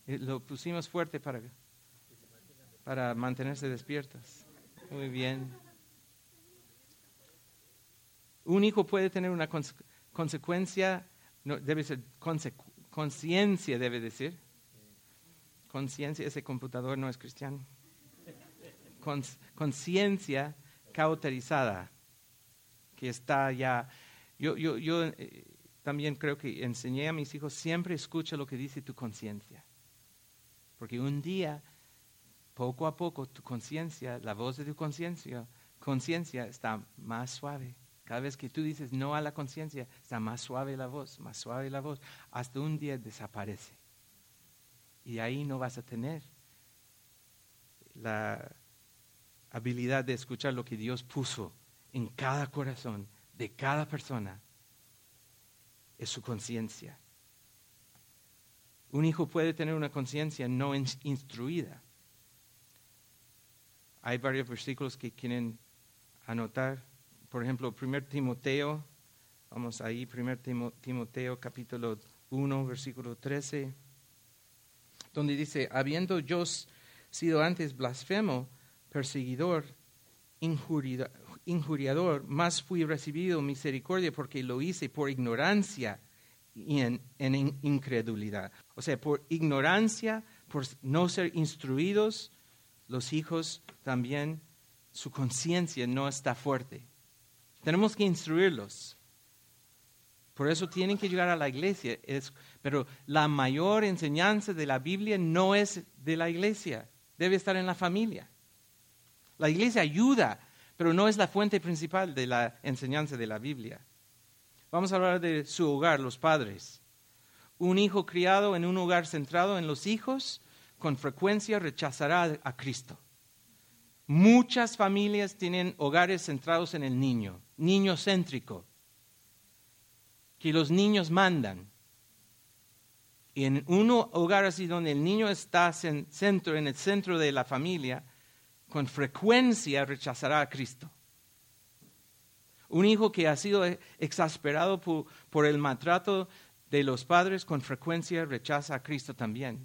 Lo pusimos fuerte para mantenerse despiertas. Muy bien. Un hijo puede tener una consecuencia, no, debe ser conciencia, debe decir. Conciencia, ese computador no es cristiano. Conciencia cauterizada, que está ya. Yo también creo que enseñé a mis hijos, siempre escucha lo que dice tu conciencia. Porque un día, poco a poco, tu conciencia, la voz de tu conciencia está más suave. Cada vez que tú dices no a la conciencia, está más suave la voz, hasta un día desaparece. Y ahí no vas a tener la habilidad de escuchar lo que Dios puso en cada corazón de cada persona. Es su conciencia. Un hijo puede tener una conciencia no instruida. Hay varios versículos que quieren anotar. Por ejemplo, 1 Timoteo, vamos ahí, 1 Timoteo capítulo 1, versículo 13, donde dice, habiendo yo sido antes blasfemo, perseguidor, injuriador, más fui recibido misericordia porque lo hice por ignorancia y en incredulidad. O sea, por ignorancia, por no ser instruidos, los hijos también, su conciencia no está fuerte. Tenemos que instruirlos. Por eso tienen que llegar a la iglesia. Pero la mayor enseñanza de la Biblia no es de la iglesia. Debe estar en la familia. La iglesia ayuda, pero no es la fuente principal de la enseñanza de la Biblia. Vamos a hablar de su hogar, los padres. Un hijo criado en un hogar centrado en los hijos, con frecuencia rechazará a Cristo. Muchas familias tienen hogares centrados en el niño céntrico, que los niños mandan. Y en un hogar así donde el niño está en el centro de la familia, con frecuencia rechazará a Cristo. Un hijo que ha sido exasperado por el maltrato de los padres, con frecuencia rechaza a Cristo también.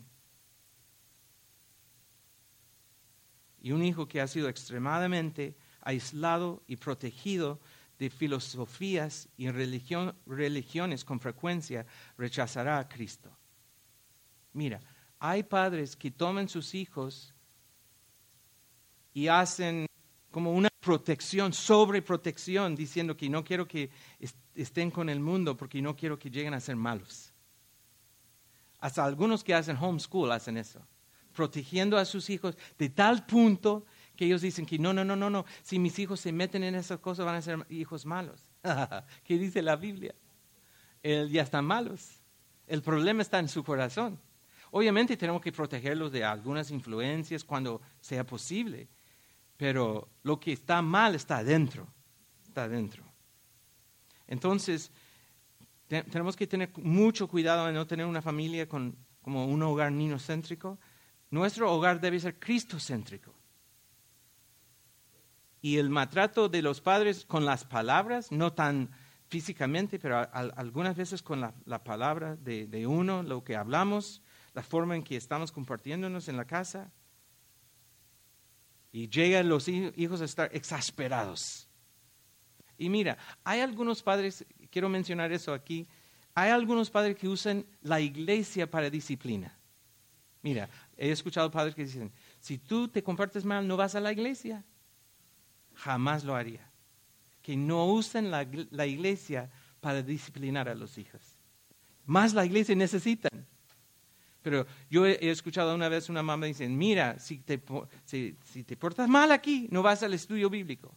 Y un hijo que ha sido extremadamente aislado y protegido de filosofías y religiones, con frecuencia rechazará a Cristo. Mira, hay padres que toman sus hijos y hacen como una protección, sobreprotección, diciendo que no quiero que estén con el mundo porque no quiero que lleguen a ser malos. Hasta algunos que hacen homeschool hacen eso, protegiendo a sus hijos de tal punto que ellos dicen que no, si mis hijos se meten en esas cosas van a ser hijos malos. ¿Qué dice la Biblia? Ya están malos. El problema está en su corazón. Obviamente tenemos que protegerlos de algunas influencias cuando sea posible, pero lo que está mal está adentro. Entonces, tenemos que tener mucho cuidado de no tener una familia como un hogar niñocéntrico. Nuestro hogar debe ser cristocéntrico. Y el maltrato de los padres con las palabras, no tan físicamente, pero algunas veces con la palabra de uno, lo que hablamos, la forma en que estamos compartiéndonos en la casa. Y llegan los hijos a estar exasperados. Y mira, hay algunos padres, quiero mencionar eso aquí, hay algunos padres que usan la iglesia para disciplina. Mira, he escuchado padres que dicen, si tú te comportas mal, no vas a la iglesia. Jamás lo haría. Que no usen la iglesia para disciplinar a los hijos. Más la iglesia necesitan. Pero yo he escuchado una vez una mamá dice, mira, si te portas mal aquí, no vas al estudio bíblico.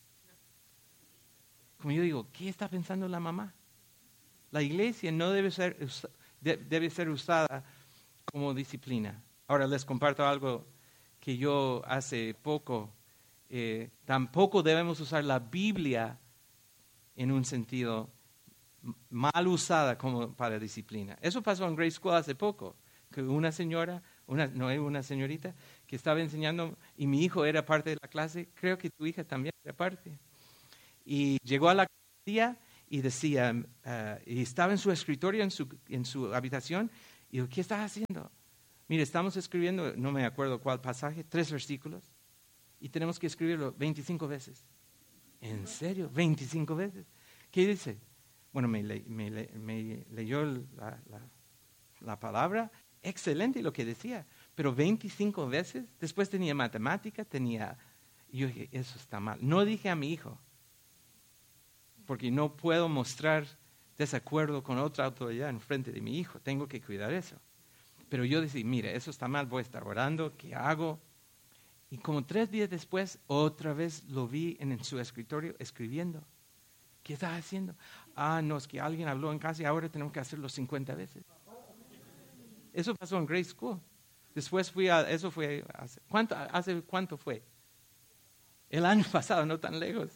Como yo digo, ¿qué está pensando la mamá? La iglesia no debe ser usada como disciplina. Ahora les comparto algo que yo hace poco. Tampoco debemos usar la Biblia en un sentido mal usada como para disciplina. Eso pasó en Grace School hace poco, que una señora, una señorita que estaba enseñando y mi hijo era parte de la clase, creo que tu hija también era parte. Y llegó a la día y decía, y estaba en su escritorio, en su habitación, y dijo, ¿qué estás haciendo? Mire, estamos escribiendo, no me acuerdo cuál pasaje, 3 versículos, y tenemos que escribirlo 25 veces. ¿En serio? ¿25 veces? ¿Qué dice? Bueno, me leyó la palabra, excelente lo que decía, pero 25 veces, después tenía matemática, yo dije, eso está mal. No dije a mi hijo, porque no puedo mostrar desacuerdo con otra autoridad en frente de mi hijo, tengo que cuidar eso. Pero yo decía, mire, eso está mal, voy a estar orando, ¿qué hago? Y como 3 días después, otra vez lo vi en su escritorio escribiendo. ¿Qué está haciendo? No, es que alguien habló en casa y ahora tenemos que hacerlo 50 veces. Eso pasó en Grace School. Después eso fue, ¿hace cuánto fue? El año pasado, no tan lejos.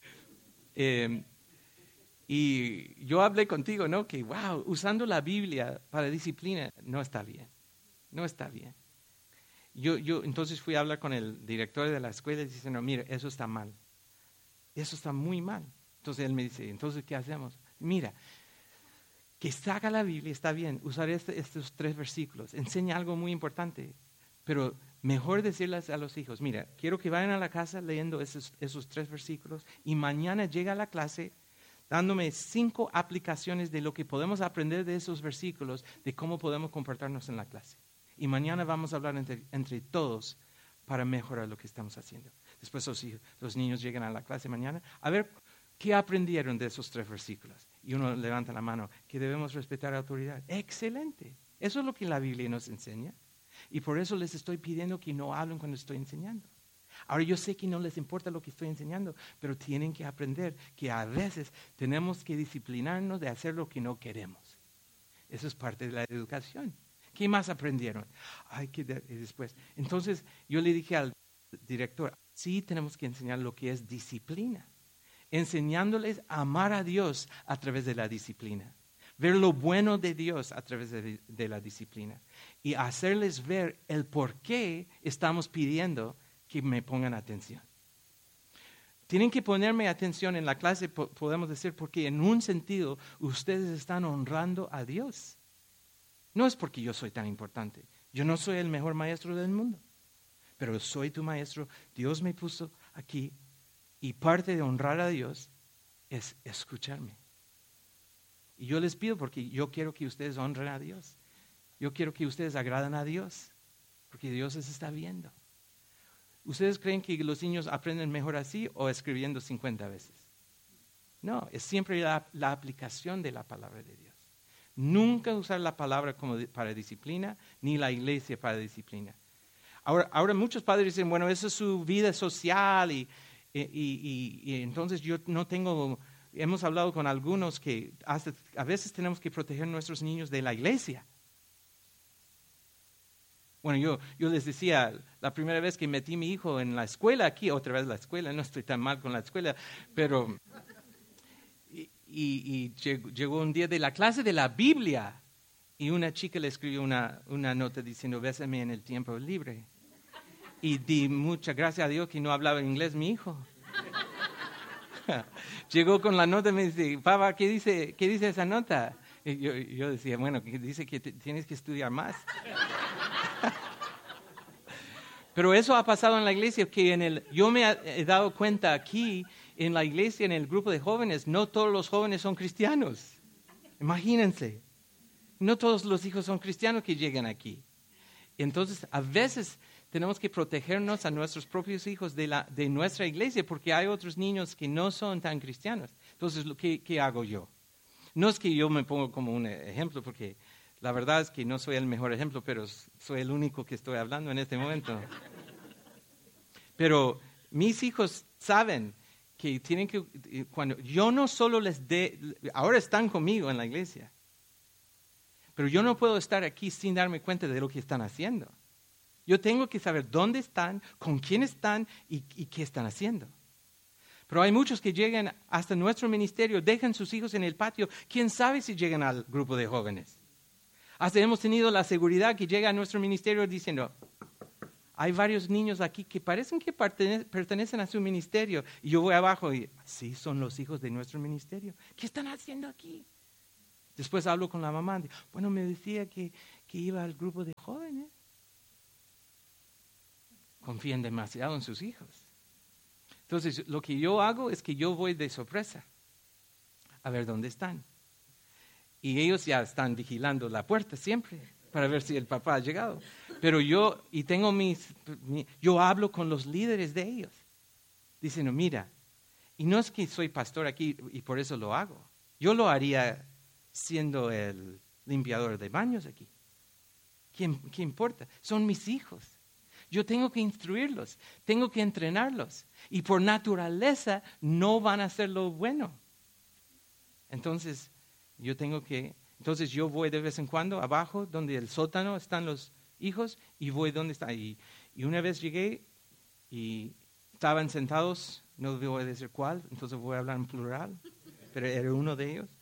Y yo hablé contigo, ¿no? Que, wow, usando la Biblia para disciplina no está bien. No está bien. Yo entonces fui a hablar con el director de la escuela y dice, no, mire, eso está mal. Eso está muy mal. Entonces él me dice, entonces, ¿qué hacemos? Mira, que saca la Biblia, está bien, usar estos 3 versículos, enseña algo muy importante, pero mejor decirles a los hijos, mira, quiero que vayan a la casa leyendo esos 3 versículos y mañana llega a la clase dándome 5 aplicaciones de lo que podemos aprender de esos versículos, de cómo podemos comportarnos en la clase. Y mañana vamos a hablar entre todos para mejorar lo que estamos haciendo. Después los niños llegan a la clase mañana, a ver, ¿qué aprendieron de esos 3 versículos? Y uno levanta la mano, que debemos respetar la autoridad. ¡Excelente! Eso es lo que la Biblia nos enseña. Y por eso les estoy pidiendo que no hablen cuando estoy enseñando. Ahora yo sé que no les importa lo que estoy enseñando, pero tienen que aprender que a veces tenemos que disciplinarnos de hacer lo que no queremos. Eso es parte de la educación. ¿Qué más aprendieron? Después. Entonces yo le dije al director, sí tenemos que enseñar lo que es disciplina. Enseñándoles a amar a Dios a través de la disciplina. Ver lo bueno de Dios a través de la disciplina. Y hacerles ver el por qué estamos pidiendo que me pongan atención. Tienen que ponerme atención en la clase, podemos decir, porque en un sentido ustedes están honrando a Dios. No es porque yo soy tan importante. Yo no soy el mejor maestro del mundo, pero soy tu maestro. Dios me puso aquí y parte de honrar a Dios es escucharme. Y yo les pido porque yo quiero que ustedes honren a Dios. Yo quiero que ustedes agraden a Dios, porque Dios les está viendo. ¿Ustedes creen que los niños aprenden mejor así o escribiendo 50 veces? No, es siempre la aplicación de la palabra de Dios. Nunca usar la palabra para disciplina, ni la iglesia para disciplina. Ahora muchos padres dicen, bueno, eso es su vida social y entonces yo no tengo, hemos hablado con algunos que a veces tenemos que proteger a nuestros niños de la iglesia. Bueno, yo les decía, la primera vez que metí a mi hijo en la escuela aquí, otra vez la escuela, no estoy tan mal con la escuela, pero llegó un día de la clase de la Biblia y una chica le escribió una nota diciendo, bésame en el tiempo libre. Y di muchas gracias a Dios que no hablaba inglés mi hijo. Llegó con la nota y me dice, papá, ¿qué dice esa nota? Y yo decía, bueno, que dice que tienes que estudiar más. Pero eso ha pasado en la iglesia, que yo me he dado cuenta aquí, en la iglesia, en el grupo de jóvenes, no todos los jóvenes son cristianos. Imagínense, no todos los hijos son cristianos que llegan aquí. Entonces, a veces tenemos que protegernos a nuestros propios hijos de nuestra iglesia, porque hay otros niños que no son tan cristianos. Entonces, ¿qué hago yo? No es que yo me pongo como un ejemplo, porque la verdad es que no soy el mejor ejemplo, pero soy el único que estoy hablando en este momento. Pero mis hijos saben que tienen que, cuando yo no solo ahora están conmigo en la iglesia, pero yo no puedo estar aquí sin darme cuenta de lo que están haciendo. Yo tengo que saber dónde están, con quién están y qué están haciendo. Pero hay muchos que llegan hasta nuestro ministerio, dejan sus hijos en el patio, quién sabe si llegan al grupo de jóvenes. Hasta hemos tenido la seguridad que llega a nuestro ministerio diciendo, hay varios niños aquí que parecen que pertenecen a su ministerio. Y yo voy abajo y, sí, son los hijos de nuestro ministerio. ¿Qué están haciendo aquí? Después hablo con la mamá. Bueno, me decía que iba al grupo de jóvenes. confían demasiado en sus hijos. Entonces, lo que yo hago es que yo voy de sorpresa a ver dónde están. Y ellos ya están vigilando la puerta siempre para ver si el papá ha llegado. Pero yo hablo con los líderes de ellos, diciendo, mira, y no es que soy pastor aquí y por eso lo hago. Yo lo haría siendo el limpiador de baños aquí. ¿Qué importa? Son mis hijos. Yo tengo que instruirlos, tengo que entrenarlos. Y por naturaleza no van a hacer lo bueno. Entonces yo voy de vez en cuando abajo, donde el sótano están los hijos, y voy donde están. Y una vez llegué y estaban sentados, no voy a decir cuál, entonces voy a hablar en plural, pero era uno de ellos.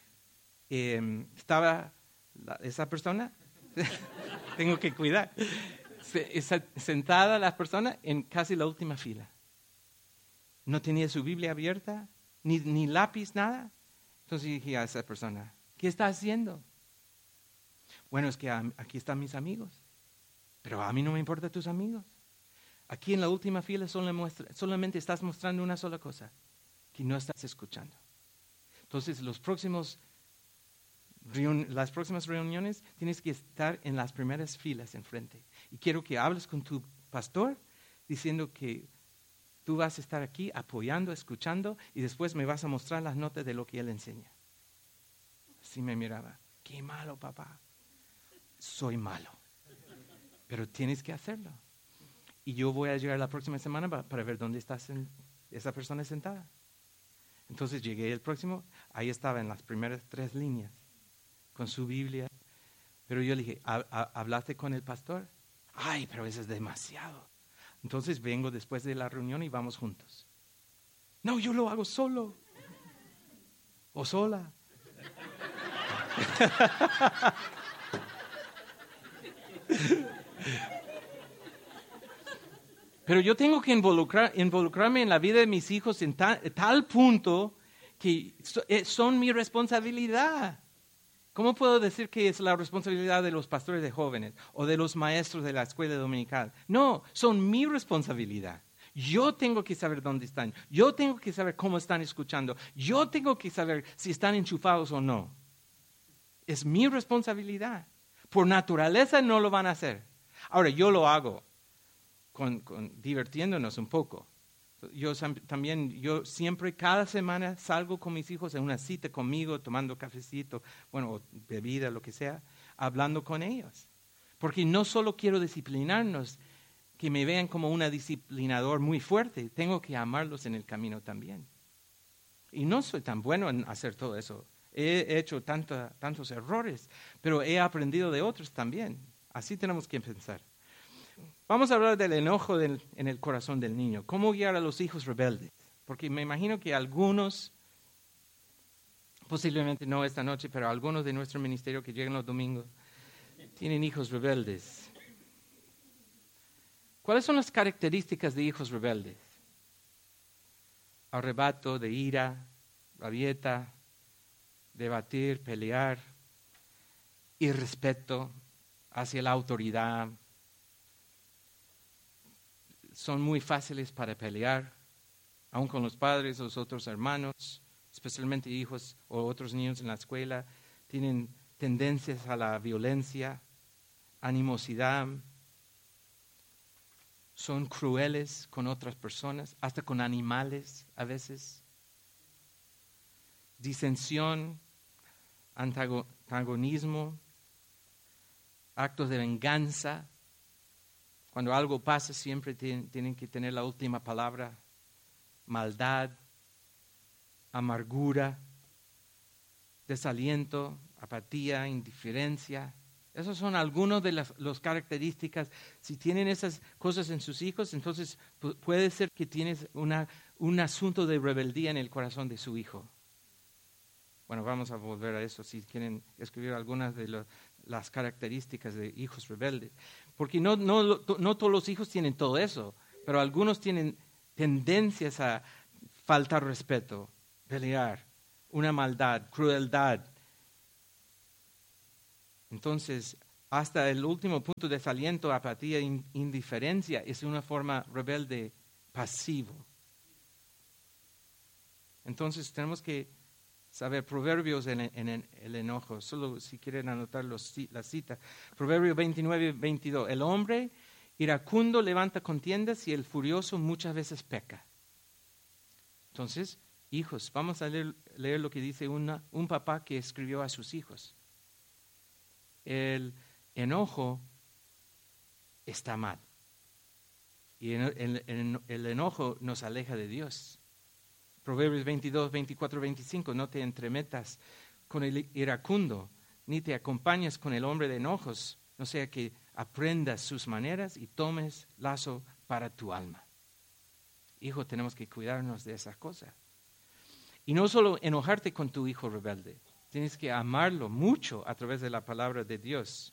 Estaba esa persona, tengo que cuidar, sentada la persona en casi la última fila. No tenía su Biblia abierta, ni lápiz, nada. Entonces dije a esa persona, ¿qué está haciendo? Bueno, es que aquí están mis amigos, pero a mí no me importan tus amigos. Aquí en la última fila solamente estás mostrando una sola cosa, que no estás escuchando. Entonces las próximas reuniones tienes que estar en las primeras filas enfrente. Y quiero que hables con tu pastor diciendo que tú vas a estar aquí apoyando, escuchando, y después me vas a mostrar las notas de lo que él enseña. Así me miraba. Qué malo, papá. Soy malo. Pero tienes que hacerlo. Y yo voy a llegar la próxima semana para ver dónde está esa persona sentada. Entonces llegué el próximo, ahí estaba en las primeras 3 líneas, con su Biblia. Pero yo le dije, ¿hablaste con el pastor? Ay, pero eso es demasiado. Entonces vengo después de la reunión y vamos juntos. No, yo lo hago solo. O sola. Pero yo tengo que involucrarme en la vida de mis hijos en tal punto que son mi responsabilidad. ¿Cómo puedo decir que es la responsabilidad de los pastores de jóvenes o de los maestros de la escuela dominical? No, son mi responsabilidad. Yo tengo que saber dónde están. Yo tengo que saber cómo están escuchando. Yo tengo que saber si están enchufados o no. Es mi responsabilidad. Por naturaleza no lo van a hacer. Ahora, yo lo hago divirtiéndonos un poco. Yo siempre, cada semana salgo con mis hijos en una cita conmigo, tomando cafecito, o bebida, lo que sea, hablando con ellos. Porque no solo quiero disciplinarnos, que me vean como un disciplinador muy fuerte, tengo que amarlos en el camino también. Y no soy tan bueno en hacer todo eso. He hecho tantos errores, pero he aprendido de otros también. Así tenemos que pensar. Vamos a hablar del enojo en el corazón del niño. ¿Cómo guiar a los hijos rebeldes? Porque me imagino que algunos, posiblemente no esta noche, pero algunos de nuestro ministerio que llegan los domingos, tienen hijos rebeldes. ¿Cuáles son las características de hijos rebeldes? Arrebato de ira, rabieta, debatir, pelear, irrespeto hacia la autoridad. Son muy fáciles para pelear, aun con los padres o los otros hermanos, especialmente hijos o otros niños en la escuela. Tienen tendencias a la violencia, animosidad. Son crueles con otras personas, hasta con animales a veces. Disensión, antagonismo, actos de venganza. Cuando algo pasa siempre tienen que tener la última palabra. Maldad, amargura, desaliento, apatía, indiferencia. Esas son algunas de las características. Si tienen esas cosas en sus hijos, entonces puede ser que tienes un asunto de rebeldía en el corazón de su hijo. Bueno, vamos a volver a eso si quieren escribir algunas de las características de hijos rebeldes. Porque no todos los hijos tienen todo eso, pero algunos tienen tendencias a faltar respeto, pelear, una maldad, crueldad. Entonces, hasta el último punto, desaliento, apatía, indiferencia, es una forma rebelde pasivo. Entonces tenemos que saber Proverbios en el enojo. Solo si quieren anotar la cita. Proverbios 29:22. El hombre iracundo levanta contiendas y el furioso muchas veces peca. Entonces, hijos, vamos a leer lo que dice un papá que escribió a sus hijos. El enojo está mal. Y el enojo nos aleja de Dios. Proverbios 22:24-25, no te entremetas con el iracundo, ni te acompañes con el hombre de enojos, no sea que aprendas sus maneras y tomes lazo para tu alma. Hijo, tenemos que cuidarnos de esas cosas. Y no solo enojarte con tu hijo rebelde, tienes que amarlo mucho a través de la palabra de Dios.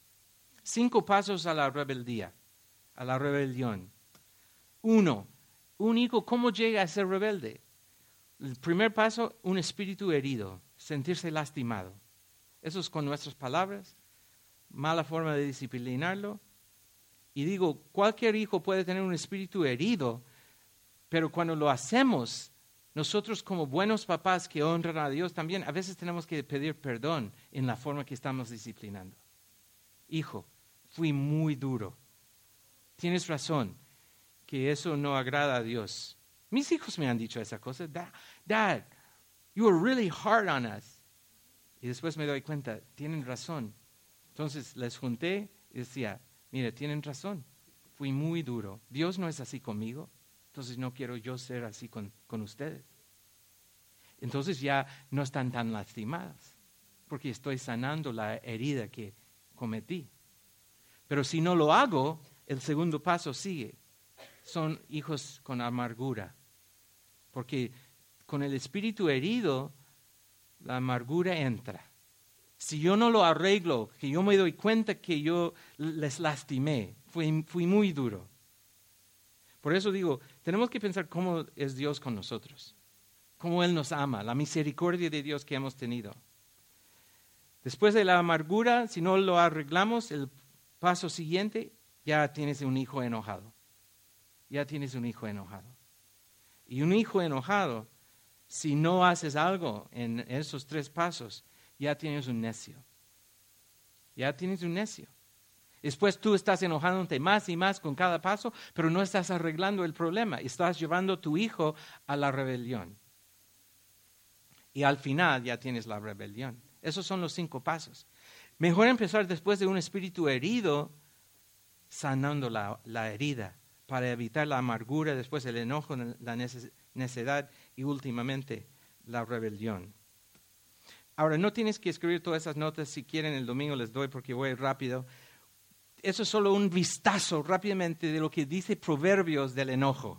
5 pasos a la rebeldía, a la rebelión. 1, un hijo, ¿cómo llega a ser rebelde? El primer paso, un espíritu herido, sentirse lastimado. Eso es con nuestras palabras, mala forma de disciplinarlo. Y digo, cualquier hijo puede tener un espíritu herido, pero cuando lo hacemos, nosotros como buenos papás que honran a Dios también, a veces tenemos que pedir perdón en la forma que estamos disciplinando. Hijo, fui muy duro. Tienes razón, que eso no agrada a Dios. Mis hijos me han dicho esa cosa. Dad, you were really hard on us. Y después me doy cuenta, tienen razón. Entonces les junté y decía, mire, tienen razón. Fui muy duro. Dios no es así conmigo. Entonces no quiero yo ser así con ustedes. Entonces ya no están tan lastimadas, porque estoy sanando la herida que cometí. Pero si no lo hago, el segundo paso sigue. Son hijos con amargura, porque con el espíritu herido, la amargura entra. Si yo no lo arreglo, que yo me doy cuenta que yo les lastimé, fui muy duro. Por eso digo, tenemos que pensar cómo es Dios con nosotros, cómo Él nos ama, la misericordia de Dios que hemos tenido. Después de la amargura, si no lo arreglamos, el paso siguiente, ya tienes un hijo enojado. Ya tienes un hijo enojado. Y un hijo enojado, si no haces algo en esos 3 pasos, ya tienes un necio. Ya tienes un necio. Después tú estás enojándote más y más con cada paso, pero no estás arreglando el problema. Estás llevando a tu hijo a la rebelión. Y al final ya tienes la rebelión. Esos son los 5 pasos. Mejor empezar después de un espíritu herido, sanando la herida, para evitar la amargura, después el enojo, la necedad y últimamente la rebelión. Ahora, no tienes que escribir todas esas notas. Si quieren, el domingo les doy porque voy rápido. Eso es solo un vistazo rápidamente de lo que dice Proverbios del enojo.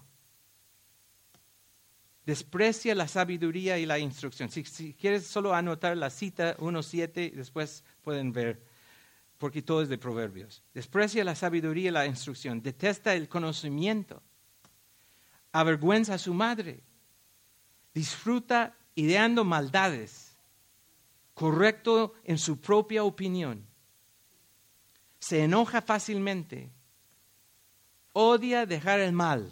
Desprecia la sabiduría y la instrucción. Si quieres solo anotar la cita 1:7, después pueden ver, porque todo es de Proverbios. Desprecia la sabiduría y la instrucción. Detesta el conocimiento. Avergüenza a su madre. Disfruta ideando maldades. Correcto en su propia opinión. Se enoja fácilmente. Odia dejar el mal.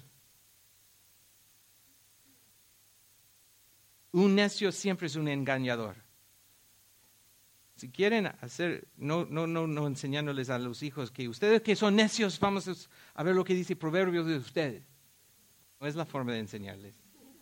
Un necio siempre es un engañador. Si quieren hacer, no enseñándoles a los hijos que ustedes que son necios, vamos a ver lo que dice Proverbios de ustedes. No es la forma de enseñarles.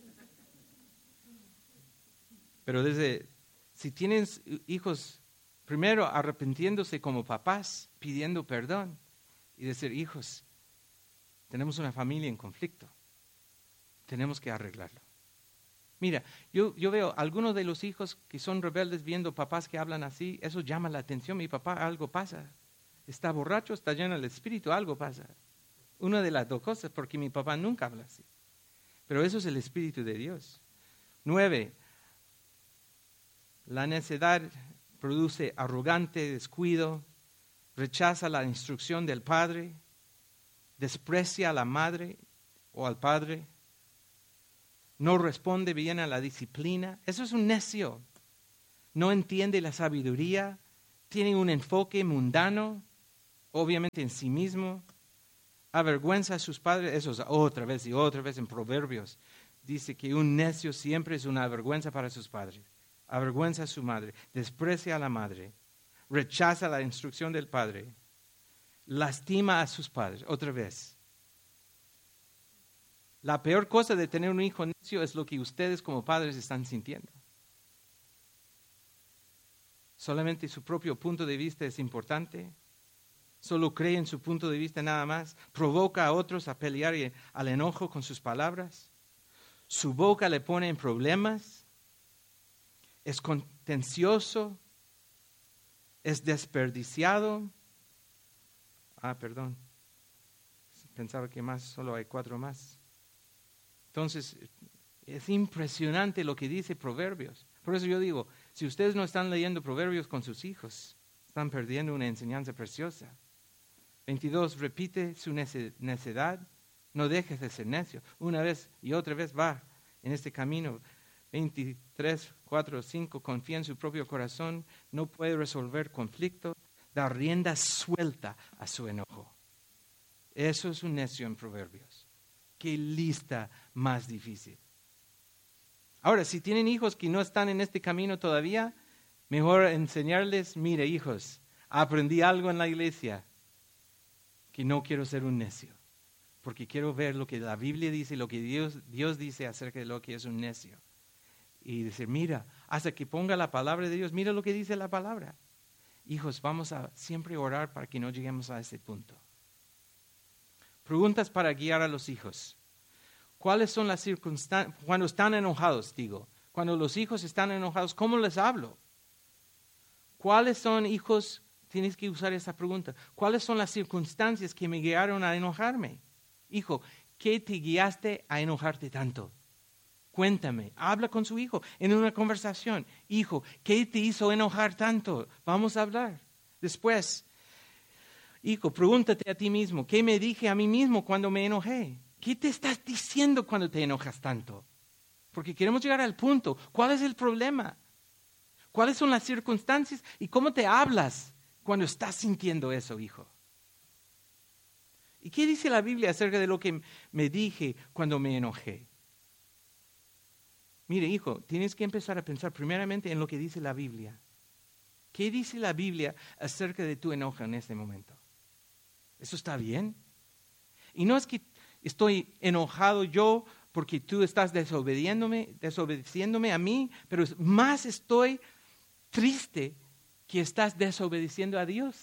Pero si tienen hijos, primero arrepintiéndose como papás, pidiendo perdón y decir, hijos, tenemos una familia en conflicto, tenemos que arreglarlo. Mira, yo veo algunos de los hijos que son rebeldes viendo papás que hablan así, eso llama la atención. Mi papá, algo pasa. Está borracho, está lleno del espíritu, algo pasa. Una de las 2 cosas, porque mi papá nunca habla así. Pero eso es el espíritu de Dios. 9, la necedad produce arrogante descuido, rechaza la instrucción del padre, desprecia a la madre o al padre, no responde bien a la disciplina. Eso es un necio. No entiende la sabiduría tienen un enfoque mundano, obviamente en sí mismo, avergüenza a sus padres. Eso es otra vez y otra vez en Proverbios. Dice que un necio siempre es una vergüenza para sus padres. Avergüenza a su madre, desprecia a la madre, rechaza la instrucción del padre, lastima a sus padres. Otra vez. La peor cosa de tener un hijo necio es lo que ustedes como padres están sintiendo. Solamente su propio punto de vista es importante. Solo cree en su punto de vista nada más. Provoca a otros a pelear y al enojo con sus palabras. Su boca le pone en problemas. Es contencioso. Es desperdiciado. Perdón. Pensaba que solo hay 4 más. Entonces, es impresionante lo que dice Proverbios. Por eso yo digo, si ustedes no están leyendo Proverbios con sus hijos, están perdiendo una enseñanza preciosa. 22, repite su necedad, no dejes de ser necio. Una vez y otra vez va en este camino. 23, 4, 5, confía en su propio corazón, no puede resolver conflictos, da rienda suelta a su enojo. Eso es un necio en Proverbios. Qué lista más difícil. Ahora, si tienen hijos que no están en este camino todavía, mejor enseñarles, mire hijos, aprendí algo en la iglesia, que no quiero ser un necio, porque quiero ver lo que la Biblia dice, lo que Dios dice acerca de lo que es un necio. Y decir, mira, hasta que ponga la palabra de Dios, mira lo que dice la palabra. Hijos, vamos a siempre orar para que no lleguemos a ese punto. Preguntas para guiar a los hijos. ¿Cuáles son las circunstancias? Cuando están enojados, cuando los hijos están enojados, ¿cómo les hablo? ¿Cuáles son, hijos? Tienes que usar esa pregunta. ¿Cuáles son las circunstancias que me guiaron a enojarme? Hijo, ¿qué te guiaste a enojarte tanto? Cuéntame, habla con su hijo en una conversación. Hijo, ¿qué te hizo enojar tanto? Vamos a hablar. Después, hijo, pregúntate a ti mismo, ¿qué me dije a mí mismo cuando me enojé? ¿Qué te estás diciendo cuando te enojas tanto? Porque queremos llegar al punto. ¿Cuál es el problema? ¿Cuáles son las circunstancias? ¿Y cómo te hablas cuando estás sintiendo eso, hijo? ¿Y qué dice la Biblia acerca de lo que me dije cuando me enojé? Mire, hijo, tienes que empezar a pensar primeramente en lo que dice la Biblia. ¿Qué dice la Biblia acerca de tu enojo en este momento? ¿Eso está bien? Y no es que estoy enojado yo porque tú estás desobedeciéndome a mí, pero más estoy triste que estás desobedeciendo a Dios.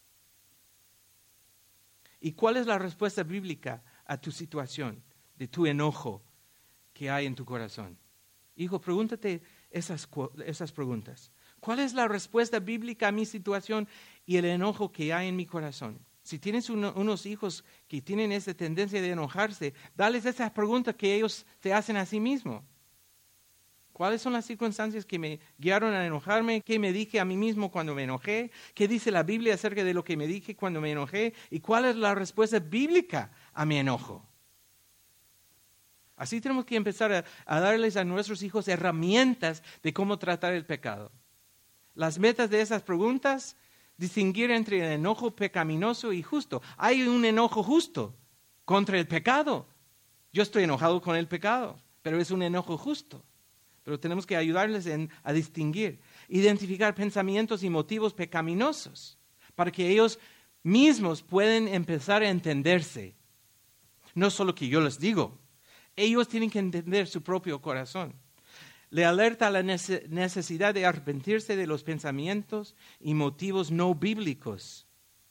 ¿Y cuál es la respuesta bíblica a tu situación, de tu enojo que hay en tu corazón? Hijo, pregúntate esas preguntas. ¿Cuál es la respuesta bíblica a mi situación y el enojo que hay en mi corazón? Si tienes unos hijos que tienen esa tendencia de enojarse, dales esas preguntas que ellos se hacen a sí mismos. ¿Cuáles son las circunstancias que me guiaron a enojarme? ¿Qué me dije a mí mismo cuando me enojé? ¿Qué dice la Biblia acerca de lo que me dije cuando me enojé? ¿Y cuál es la respuesta bíblica a mi enojo? Así tenemos que empezar a darles a nuestros hijos herramientas de cómo tratar el pecado. Las metas de esas preguntas, distinguir entre el enojo pecaminoso y justo. Hay un enojo justo contra el pecado. Yo estoy enojado con el pecado, pero es un enojo justo. Pero tenemos que ayudarles a distinguir, identificar pensamientos y motivos pecaminosos para que ellos mismos puedan empezar a entenderse. No solo que yo les digo. Ellos tienen que entender su propio corazón. Le alerta a la necesidad de arrepentirse de los pensamientos y motivos no bíblicos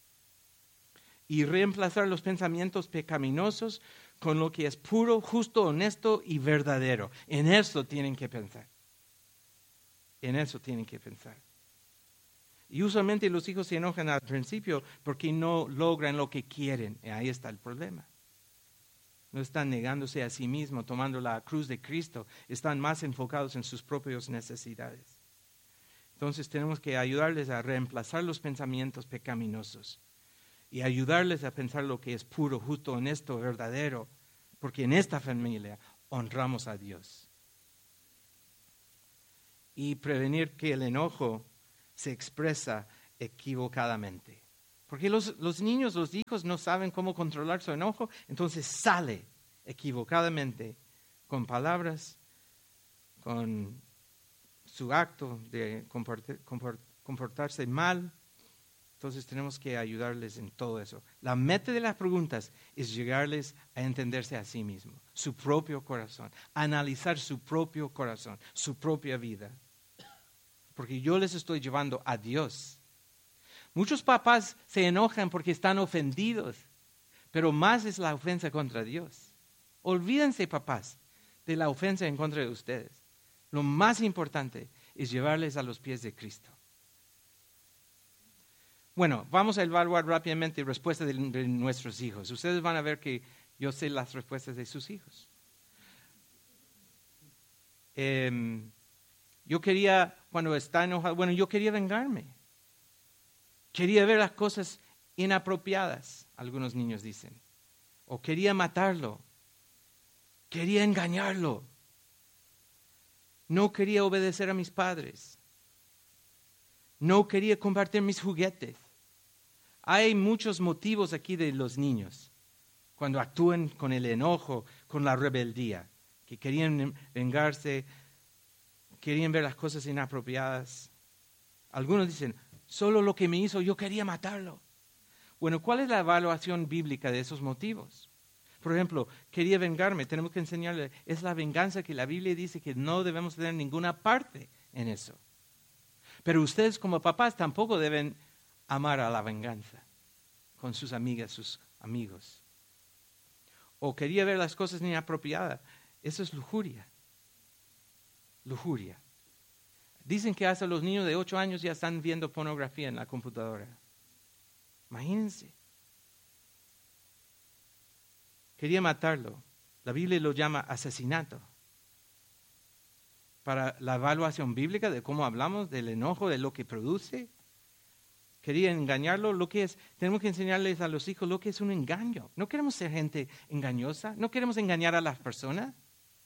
y reemplazar los pensamientos pecaminosos con lo que es puro, justo, honesto y verdadero. En eso tienen que pensar. En eso tienen que pensar. Y usualmente los hijos se enojan al principio porque no logran lo que quieren. Y ahí está el problema. No están negándose a sí mismos, tomando la cruz de Cristo. Están más enfocados en sus propias necesidades. Entonces tenemos que ayudarles a reemplazar los pensamientos pecaminosos y ayudarles a pensar lo que es puro, justo, honesto, verdadero, porque en esta familia honramos a Dios. Y prevenir que el enojo se expresa equivocadamente. Porque los niños, los hijos no saben cómo controlar su enojo, entonces sale equivocadamente con palabras, con su acto de comportarse mal. Entonces tenemos que ayudarles en todo eso. La meta de las preguntas es llegarles a entenderse a sí mismo, su propio corazón, analizar su propio corazón, su propia vida. Porque yo les estoy llevando a Dios. Muchos papás se enojan porque están ofendidos, pero más es la ofensa contra Dios. Olvídense, papás, de la ofensa en contra de ustedes. Lo más importante es llevarles a los pies de Cristo. Bueno, vamos a evaluar rápidamente respuestas de nuestros hijos. Ustedes van a ver que yo sé las respuestas de sus hijos. Yo quería, cuando está enojado, yo quería vengarme. Quería ver las cosas inapropiadas, algunos niños dicen. O quería matarlo. Quería engañarlo. No quería obedecer a mis padres. No quería compartir mis juguetes. Hay muchos motivos aquí de los niños cuando actúan con el enojo, con la rebeldía, que querían vengarse, querían ver las cosas inapropiadas. Algunos dicen, solo lo que me hizo, yo quería matarlo. Bueno, ¿cuál es la evaluación bíblica de esos motivos? Por ejemplo, quería vengarme, tenemos que enseñarle, es la venganza que la Biblia dice que no debemos tener ninguna parte en eso. Pero ustedes como papás tampoco deben amar a la venganza con sus amigas, sus amigos. O quería ver las cosas inapropiadas. Eso es lujuria. Lujuria. Dicen que hasta los niños de 8 años ya están viendo pornografía en la computadora. Imagínense. Quería matarlo. La Biblia lo llama asesinato. Para la evaluación bíblica de cómo hablamos, del enojo, de lo que produce. Quería engañarlo, tenemos que enseñarles a los hijos lo que es un engaño. No queremos ser gente engañosa, no queremos engañar a las personas.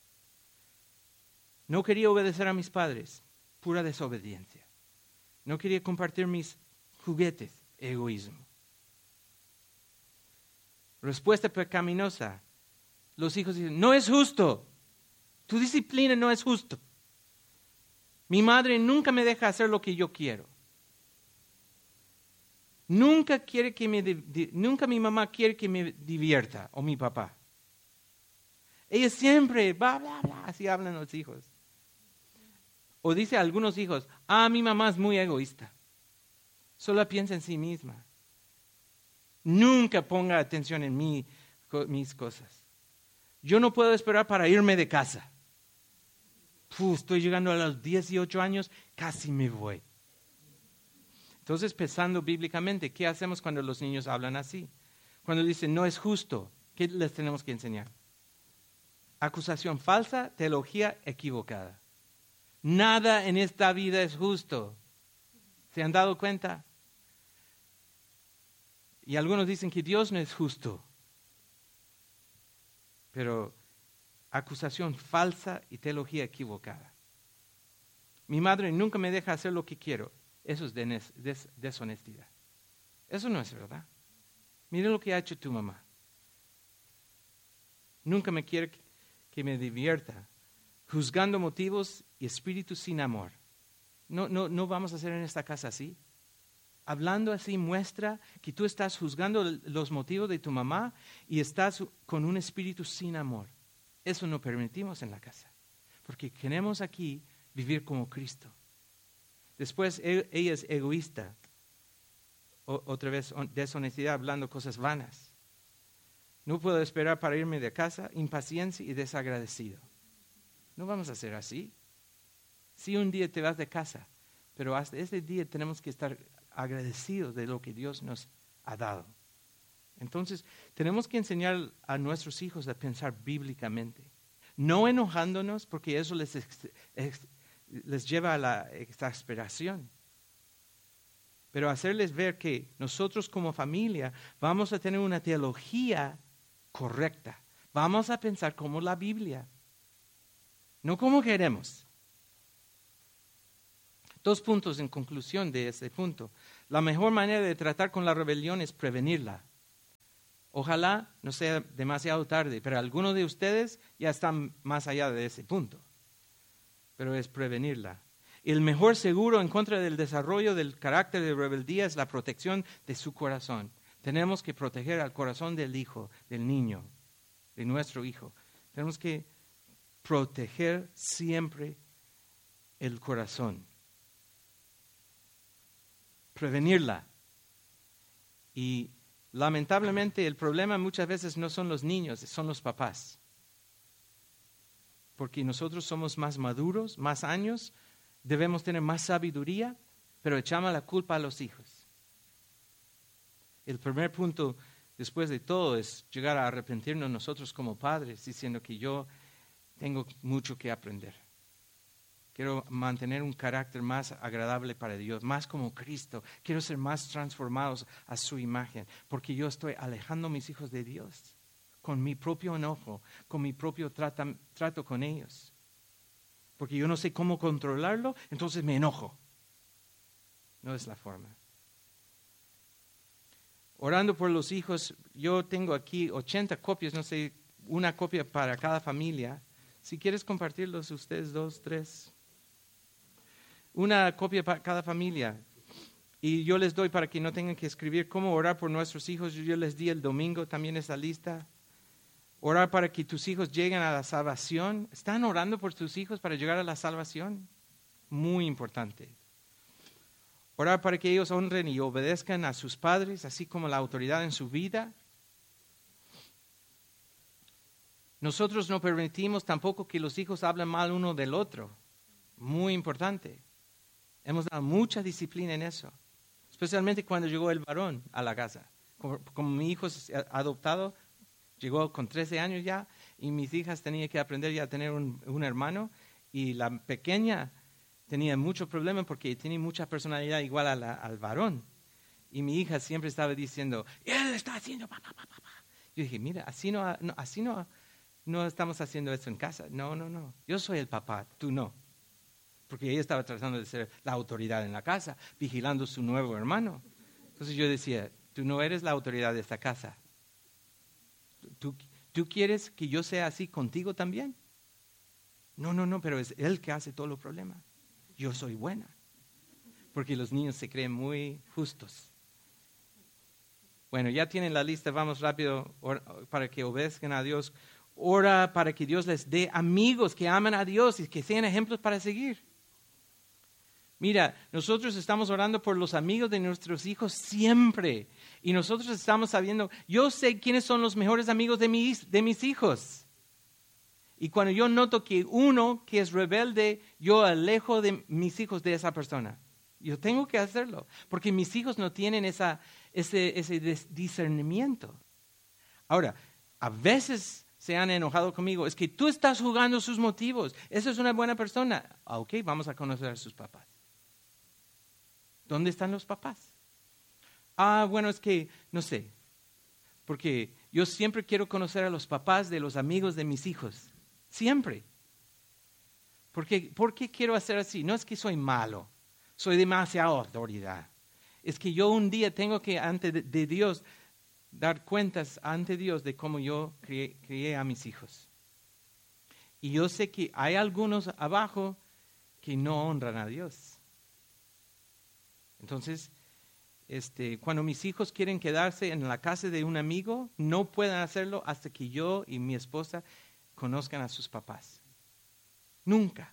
No quería obedecer a mis padres, pura desobediencia. No quería compartir mis juguetes, egoísmo. Respuesta pecaminosa. Los hijos dicen, no es justo, tu disciplina no es justo. Mi madre nunca me deja hacer lo que yo quiero. Nunca mi mamá quiere que me divierta, o mi papá. Ella siempre, bla, bla, bla, así hablan los hijos. O dice a algunos hijos, mi mamá es muy egoísta. Solo piensa en sí misma. Nunca ponga atención en mis cosas. Yo no puedo esperar para irme de casa. Estoy llegando a los 18 años, casi me voy. Entonces, pensando bíblicamente, ¿qué hacemos cuando los niños hablan así? Cuando dicen, no es justo, ¿qué les tenemos que enseñar? Acusación falsa, teología equivocada. Nada en esta vida es justo. ¿Se han dado cuenta? Y algunos dicen que Dios no es justo. Pero acusación falsa y teología equivocada. Mi madre nunca me deja hacer lo que quiero. Eso es deshonestidad. Eso no es verdad. Mira lo que ha hecho tu mamá. Nunca me quiere que me divierta, juzgando motivos y espíritus sin amor. No vamos a hacer en esta casa así. Hablando así muestra que tú estás juzgando los motivos de tu mamá y estás con un espíritu sin amor. Eso no permitimos en la casa, porque queremos aquí vivir como Cristo. Después ella es egoísta. Otra vez deshonestidad, hablando cosas vanas. No puedo esperar para irme de casa, impaciencia y desagradecido. No vamos a hacer así. Sí, un día te vas de casa, pero hasta ese día tenemos que estar agradecidos de lo que Dios nos ha dado. Entonces, tenemos que enseñar a nuestros hijos a pensar bíblicamente. No enojándonos, porque eso les lleva a la exasperación. Pero hacerles ver que nosotros como familia vamos a tener una teología correcta. Vamos a pensar como la Biblia, no como queremos. 2 puntos en conclusión de este punto. La mejor manera de tratar con la rebelión es prevenirla. Ojalá no sea demasiado tarde, pero algunos de ustedes ya están más allá de ese punto. Pero es prevenirla. El mejor seguro en contra del desarrollo del carácter de rebeldía es la protección de su corazón. Tenemos que proteger al corazón del hijo, del niño, de nuestro hijo. Tenemos que proteger siempre el corazón. Prevenirla. Y lamentablemente el problema muchas veces no son los niños, son los papás. Porque nosotros somos más maduros, más años, debemos tener más sabiduría, pero echamos la culpa a los hijos. El primer punto, después de todo, es llegar a arrepentirnos nosotros como padres, diciendo que yo tengo mucho que aprender. Quiero mantener un carácter más agradable para Dios, más como Cristo. Quiero ser más transformados a su imagen, porque yo estoy alejando a mis hijos de Dios con mi propio enojo, con mi propio trato con ellos. Porque yo no sé cómo controlarlo, entonces me enojo. No es la forma. Orando por los hijos, yo tengo aquí 80 copias, no sé, una copia para cada familia. Si quieres compartirlos ustedes, 2, 3. Una copia para cada familia. Y yo les doy para que no tengan que escribir cómo orar por nuestros hijos. Yo les di el domingo también esa lista. Orar para que tus hijos lleguen a la salvación. ¿Están orando por tus hijos para llegar a la salvación? Muy importante. Orar para que ellos honren y obedezcan a sus padres, así como la autoridad en su vida. Nosotros no permitimos tampoco que los hijos hablen mal uno del otro. Muy importante. Hemos dado mucha disciplina en eso. Especialmente cuando llegó el varón a la casa. Como mi hijo es adoptado, llegó con 13 años ya, y mis hijas tenían que aprender ya a tener un hermano, y la pequeña tenía mucho problema porque tenía mucha personalidad igual al varón. Y mi hija siempre estaba diciendo, él está haciendo papá, papá, papá. Yo dije, mira, así no estamos haciendo eso en casa. No. Yo soy el papá, tú no. Porque ella estaba tratando de ser la autoridad en la casa, vigilando a su nuevo hermano. Entonces yo decía, tú no eres la autoridad de esta casa. ¿Tú quieres que yo sea así contigo también? No, pero es él que hace todos los problemas. Yo soy buena. Porque los niños se creen muy justos. Bueno, ya tienen la lista, vamos rápido para que obedezcan a Dios. Ora para que Dios les dé amigos que amen a Dios y que sean ejemplos para seguir. Mira, nosotros estamos orando por los amigos de nuestros hijos siempre. Y nosotros estamos sabiendo, yo sé quiénes son los mejores amigos de mis hijos. Y cuando yo noto que uno que es rebelde, yo alejo de mis hijos de esa persona. Yo tengo que hacerlo, porque mis hijos no tienen ese discernimiento. Ahora, a veces se han enojado conmigo, es que tú estás jugando sus motivos. Esa es una buena persona. Ok, vamos a conocer a sus papás. ¿Dónde están los papás? Bueno, es que no sé, porque yo siempre quiero conocer a los papás de los amigos de mis hijos. Siempre. ¿Por qué quiero hacer así? No es que soy malo, soy demasiado autoridad. Es que yo un día tengo que, ante de Dios, dar cuentas ante Dios de cómo yo crié a mis hijos. Y yo sé que hay algunos abajo que no honran a Dios. Entonces, cuando mis hijos quieren quedarse en la casa de un amigo, no pueden hacerlo hasta que yo y mi esposa conozcan a sus papás. Nunca.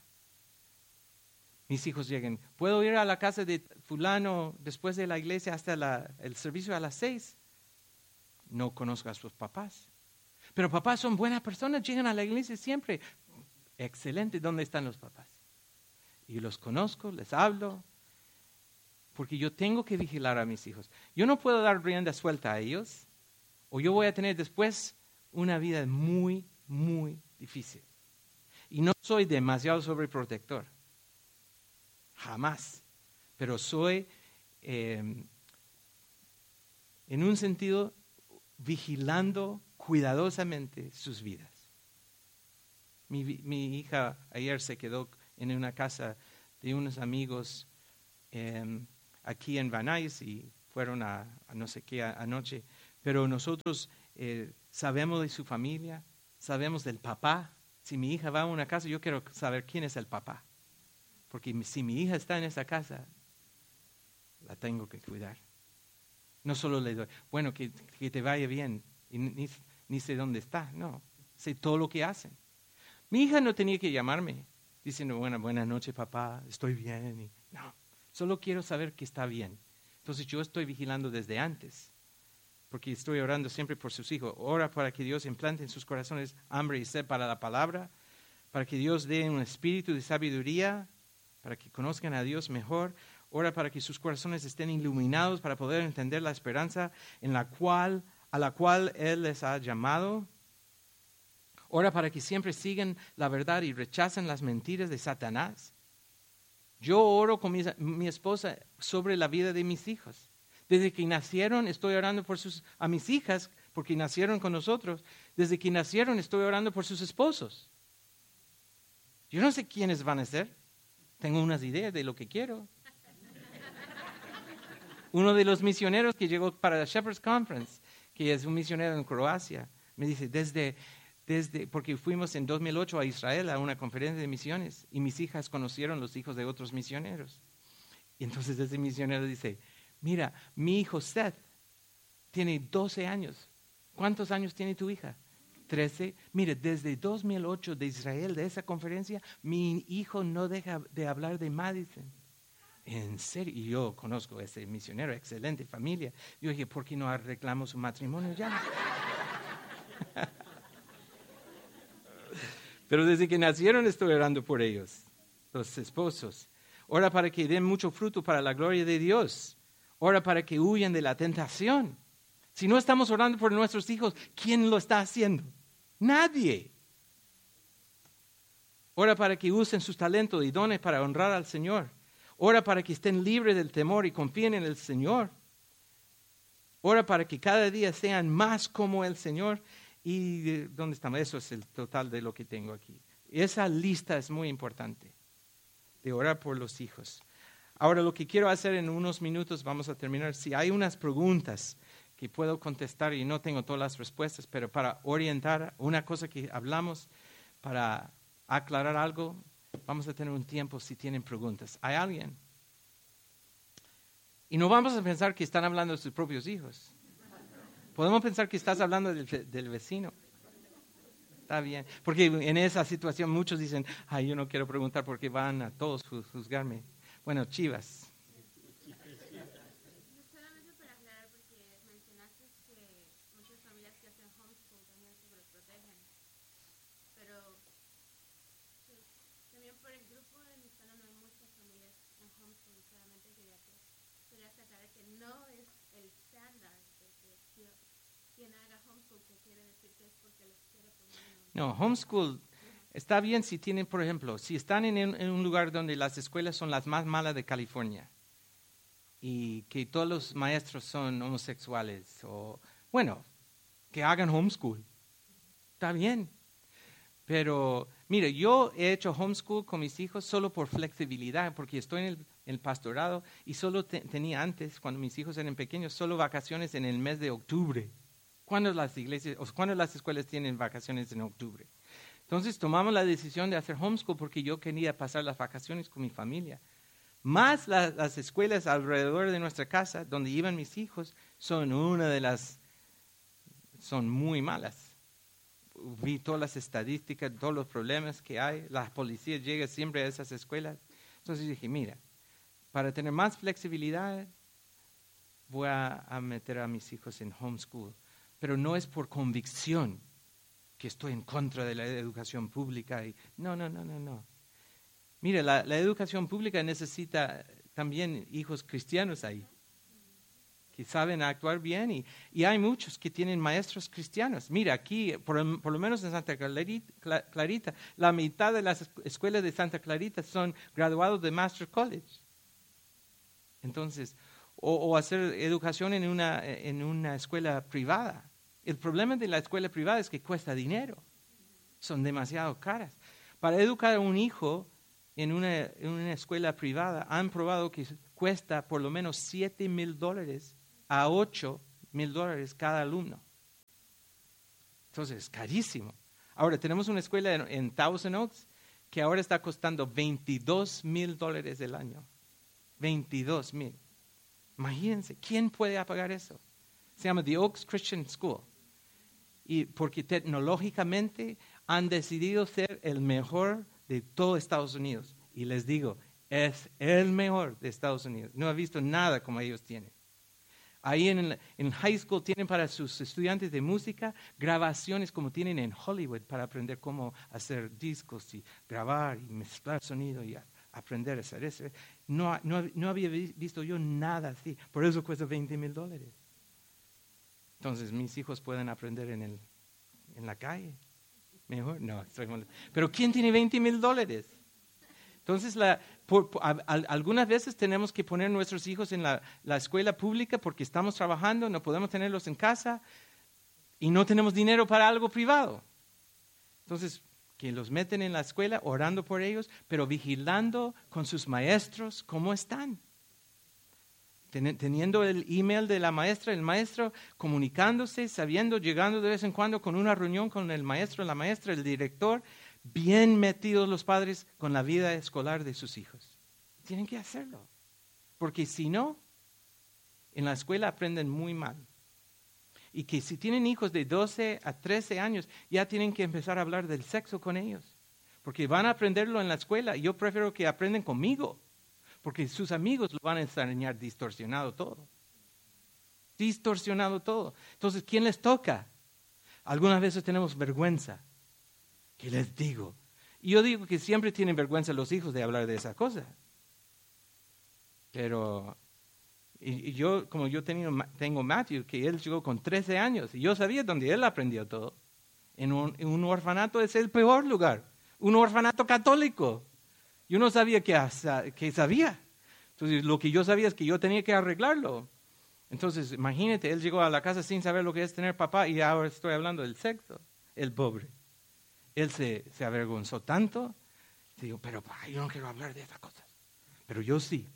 Mis hijos lleguen, ¿puedo ir a la casa de fulano después de la iglesia hasta el servicio a las 6? No conozco a sus papás. Pero papás son buenas personas, llegan a la iglesia siempre. Excelente, ¿dónde están los papás? Y los conozco, les hablo, porque yo tengo que vigilar a mis hijos. Yo no puedo dar rienda suelta a ellos, o yo voy a tener después una vida muy, muy difícil. Y no soy demasiado sobreprotector, jamás, pero soy, en un sentido, vigilando cuidadosamente sus vidas. Mi hija ayer se quedó en una casa de unos amigos aquí en Van Nuys y fueron a no sé qué anoche, pero nosotros sabemos de su familia, sabemos del papá. Si mi hija va a una casa, yo quiero saber quién es el papá. Porque si mi hija está en esa casa, la tengo que cuidar. No solo le doy, bueno, que te vaya bien, y ni sé dónde está, no. Sé todo lo que hacen. Mi hija no tenía que llamarme diciendo, buenas noches, papá, estoy bien. No, solo quiero saber que está bien. Entonces yo estoy vigilando desde antes. Porque estoy orando siempre por sus hijos. Ora para que Dios implante en sus corazones hambre y sed para la palabra, para que Dios dé un espíritu de sabiduría, para que conozcan a Dios mejor. Ora para que sus corazones estén iluminados para poder entender la esperanza a la cual Él les ha llamado. Ora para que siempre sigan la verdad y rechacen las mentiras de Satanás. Yo oro con mi esposa sobre la vida de mis hijos. Desde que nacieron estoy orando a mis hijas, porque nacieron con nosotros. Desde que nacieron estoy orando por sus esposos. Yo no sé quiénes van a ser. Tengo unas ideas de lo que quiero. Uno de los misioneros que llegó para la Shepherd's Conference, que es un misionero en Croacia, me dice, porque fuimos en 2008 a Israel a una conferencia de misiones y mis hijas conocieron los hijos de otros misioneros. Y entonces ese misionero dice, mira, mi hijo Seth tiene 12 años. ¿Cuántos años tiene tu hija? 13. Mire, desde 2008 de Israel, de esa conferencia, mi hijo no deja de hablar de Madison. En serio, y yo conozco a ese misionero, excelente familia. Yo dije, ¿por qué no arreglamos su matrimonio ya? Pero desde que nacieron estoy orando por ellos, los esposos. Ora para que den mucho fruto para la gloria de Dios. Ora para que huyan de la tentación. Si no estamos orando por nuestros hijos, ¿quién lo está haciendo? Nadie. Ora para que usen sus talentos y dones para honrar al Señor. Ora para que estén libres del temor y confíen en el Señor. Ora para que cada día sean más como el Señor. ¿Y dónde estamos? Eso es el total de lo que tengo aquí. Esa lista es muy importante, de orar por los hijos. Ahora lo que quiero hacer en unos minutos, vamos a terminar. Si hay unas preguntas que puedo contestar y no tengo todas las respuestas, pero para orientar una cosa que hablamos, para aclarar algo, vamos a tener un tiempo si tienen preguntas. ¿Hay alguien? Y no vamos a pensar que están hablando de sus propios hijos. Podemos pensar que estás hablando del vecino. Está bien. Porque en esa situación muchos dicen, ay, yo no quiero preguntar porque van a todos juzgarme. Bueno, Chivas. Solamente para aclarar, porque mencionaste que muchas familias que hacen homeschool también se protegen. Pero pues, también por el grupo de mi sala no hay muchas familias en homeschool. Solamente quería aclarar que no es el estándar de que quien haga homeschool que quiere decir que es porque les quiere poner No, homeschool está bien si tienen, por ejemplo, si están en un lugar donde las escuelas son las más malas de California y que todos los maestros son homosexuales o, bueno, que hagan homeschool. Está bien. Pero, mire, yo he hecho homeschool con mis hijos solo por flexibilidad, porque estoy en el pastorado y solo tenía antes, cuando mis hijos eran pequeños, solo vacaciones en el mes de octubre. ¿Cuándo las escuelas tienen vacaciones en octubre? Entonces tomamos la decisión de hacer homeschool porque yo quería pasar las vacaciones con mi familia. Más las escuelas alrededor de nuestra casa, donde iban mis hijos, son muy malas. Vi todas las estadísticas, todos los problemas que hay. La policía llega siempre a esas escuelas. Entonces dije, mira, para tener más flexibilidad, voy a meter a mis hijos en homeschool. Pero no es por convicción que estoy en contra de la educación pública. No. Mire, la educación pública necesita también hijos cristianos ahí, que saben actuar bien. Y hay muchos que tienen maestros cristianos. Mira, aquí, por lo menos en Santa Clarita, la mitad de las escuelas de Santa Clarita son graduados de Master College. Entonces, o hacer educación en una escuela privada. El problema de la escuela privada es que cuesta dinero. Son demasiado caras. Para educar a un hijo en una escuela privada han probado que cuesta por lo menos $7,000 a $8,000 cada alumno. Entonces, es carísimo. Ahora, tenemos una escuela en Thousand Oaks que ahora está costando $22,000 el año. 22,000. Imagínense, ¿quién puede pagar eso? Se llama The Oaks Christian School. Y porque tecnológicamente han decidido ser el mejor de todo Estados Unidos. Y les digo, es el mejor de Estados Unidos. No he visto nada como ellos tienen. Ahí en high school tienen para sus estudiantes de música grabaciones como tienen en Hollywood para aprender cómo hacer discos y grabar y mezclar sonido y aprender a hacer eso. No había visto yo nada así. Por eso cuesta $20,000. Entonces mis hijos pueden aprender en la calle. Mejor, no, estoy molesto. Pero ¿quién tiene $20,000? Entonces, algunas veces tenemos que poner nuestros hijos en la escuela pública porque estamos trabajando, no podemos tenerlos en casa y no tenemos dinero para algo privado. Entonces, que los meten en la escuela orando por ellos, pero vigilando con sus maestros cómo están. Teniendo el email de la maestra, el maestro comunicándose, sabiendo, llegando de vez en cuando con una reunión con el maestro, la maestra, el director, bien metidos los padres con la vida escolar de sus hijos. Tienen que hacerlo, porque si no, en la escuela aprenden muy mal. Y que si tienen hijos de 12 a 13 años, ya tienen que empezar a hablar del sexo con ellos, porque van a aprenderlo en la escuela. Yo prefiero que aprenden conmigo. Porque sus amigos lo van a enseñar distorsionado todo. Distorsionado todo. Entonces, ¿quién les toca? Algunas veces tenemos vergüenza. ¿Qué les digo? Y yo digo que siempre tienen vergüenza los hijos de hablar de esas cosas. Pero, y yo, como yo tengo Matthew, que él llegó con 13 años, y yo sabía dónde él aprendió todo. En un orfanato es el peor lugar. Un orfanato católico. Yo no sabía que sabía. Entonces, lo que yo sabía es que yo tenía que arreglarlo. Entonces, imagínate, él llegó a la casa sin saber lo que es tener papá y ahora estoy hablando del sexo. El pobre. Él se avergonzó tanto. Digo, pero yo no quiero hablar de esas cosas. Pero yo sí.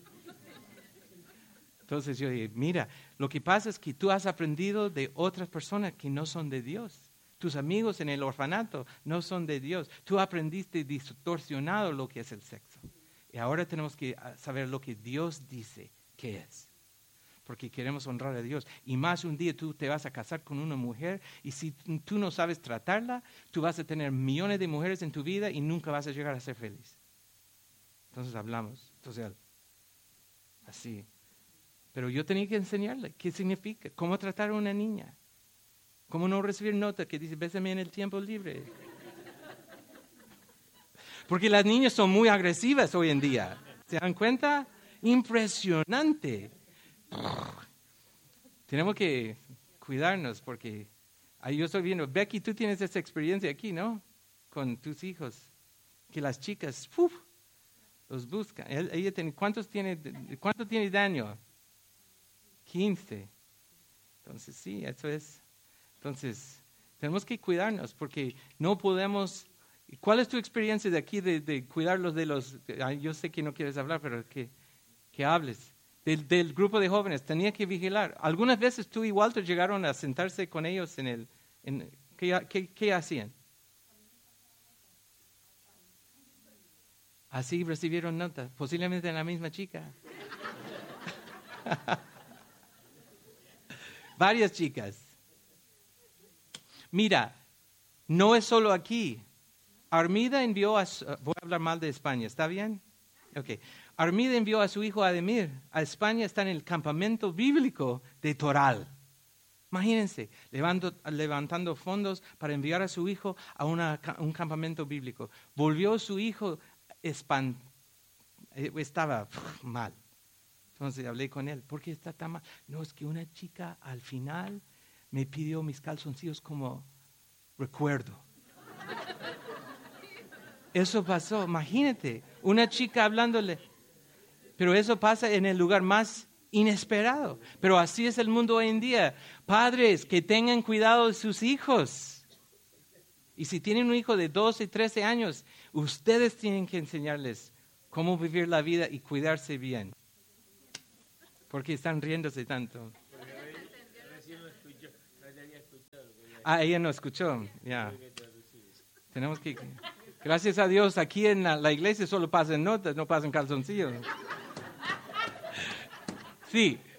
Entonces yo dije, mira, lo que pasa es que tú has aprendido de otras personas que no son de Dios. Tus amigos en el orfanato no son de Dios. Tú aprendiste distorsionado lo que es el sexo. Y ahora tenemos que saber lo que Dios dice que es. Porque queremos honrar a Dios. Y más un día tú te vas a casar con una mujer y si tú no sabes tratarla, tú vas a tener millones de mujeres en tu vida y nunca vas a llegar a ser feliz. Entonces hablamos. Entonces, así. Pero yo tenía que enseñarle qué significa, cómo tratar a una niña. ¿Cómo no recibir nota que dice, bésame en el tiempo libre? Porque las niñas son muy agresivas hoy en día. ¿Se dan cuenta? Impresionante. Tenemos que cuidarnos porque ahí yo estoy viendo, Becky, tú tienes esa experiencia aquí, ¿no? Con tus hijos. Que las chicas, los buscan. ¿Cuánto tiene Daniel? 15. Entonces, sí, eso es. Entonces, tenemos que cuidarnos porque no podemos. ¿Cuál es tu experiencia de aquí de cuidarlos de los? Yo sé que no quieres hablar, pero que hables. Del grupo de jóvenes, tenía que vigilar. Algunas veces tú y Walter llegaron a sentarse con ellos ¿qué hacían? Así recibieron notas, posiblemente en la misma chica. Varias chicas. Mira, no es solo aquí. Armida envió voy a hablar mal de España, ¿está bien? Okay. Armida envió a su hijo Ademir a España, está en el campamento bíblico de Toral. Imagínense, levantando fondos para enviar a su hijo a un campamento bíblico. Volvió su hijo estaba mal. Entonces hablé con él, ¿por qué está tan mal? No, es que una chica al final me pidió mis calzoncillos como recuerdo. Eso pasó, imagínate, una chica hablándole. Pero eso pasa en el lugar más inesperado. Pero así es el mundo hoy en día. Padres, que tengan cuidado de sus hijos. Y si tienen un hijo de 12, 13 años, ustedes tienen que enseñarles cómo vivir la vida y cuidarse bien. Porque están riéndose tanto. Ella no escuchó. Ya. Tenemos que... Gracias a Dios, aquí en la iglesia solo pasan notas, no pasan calzoncillos. Sí.